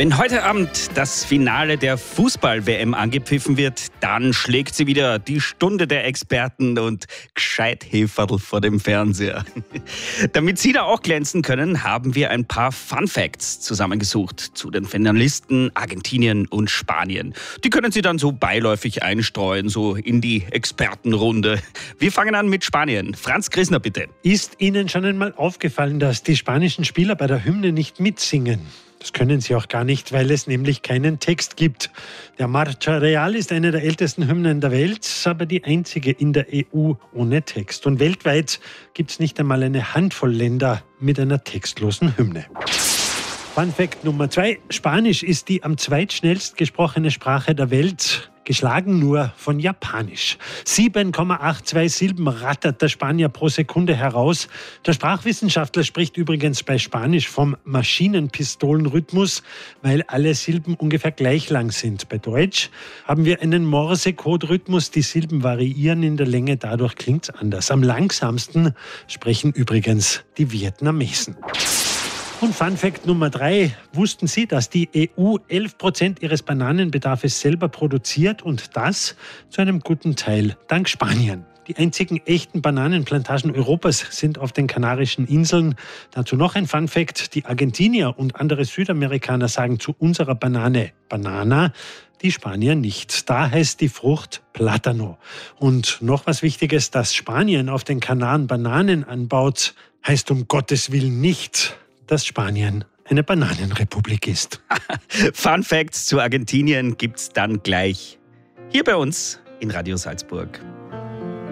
Wenn heute Abend das Finale der Fußball-WM angepfiffen wird, dann schlägt sie wieder die Stunde der Experten und Gescheithäferl vor dem Fernseher. Damit Sie da auch glänzen können, haben wir ein paar Fun-Facts zusammengesucht zu den Finalisten Argentinien und Spanien. Die können Sie dann so beiläufig einstreuen, so in die Expertenrunde. Wir fangen an mit Spanien. Franz Grissner, bitte. Ist Ihnen schon einmal aufgefallen, dass die spanischen Spieler bei der Hymne nicht mitsingen? Das können sie auch gar nicht, weil es nämlich keinen Text gibt. Der Marcha Real ist eine der ältesten Hymnen der Welt, aber die einzige in der EU ohne Text. Und weltweit gibt es nicht einmal eine Handvoll Länder mit einer textlosen Hymne. Fun Fact Nummer 2. Spanisch ist die am zweitschnellst gesprochene Sprache der Welt, geschlagen nur von Japanisch. 7,82 Silben rattert der Spanier pro Sekunde heraus. Der Sprachwissenschaftler spricht übrigens bei Spanisch vom Maschinenpistolenrhythmus, weil alle Silben ungefähr gleich lang sind. Bei Deutsch haben wir einen Morse-Code-Rhythmus. Die Silben variieren in der Länge, dadurch klingt es anders. Am langsamsten sprechen übrigens die Vietnamesen. Und Fun Fact Nummer 3. Wussten Sie, dass die EU 11% ihres Bananenbedarfs selber produziert und das zu einem guten Teil dank Spanien? Die einzigen echten Bananenplantagen Europas sind auf den Kanarischen Inseln. Dazu noch ein Fun Fact. Die Argentinier und andere Südamerikaner sagen zu unserer Banane Banana, die Spanier nicht. Da heißt die Frucht Plátano. Und noch was Wichtiges, dass Spanien auf den Kanaren Bananen anbaut, heißt um Gottes Willen nicht, dass Spanien eine Bananenrepublik ist. Fun Facts zu Argentinien gibt's dann gleich hier bei uns in Radio Salzburg.